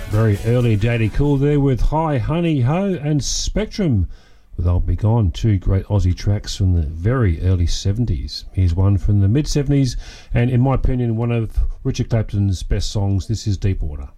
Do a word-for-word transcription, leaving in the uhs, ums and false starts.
Very early Daddy Cool there with Hi Honey Ho, and Spectrum with I'll Be Gone, two great Aussie tracks from the very early seventies. Here's one from the mid seventies, and in my opinion one of Richard Clapton's best songs. This is Deep Water.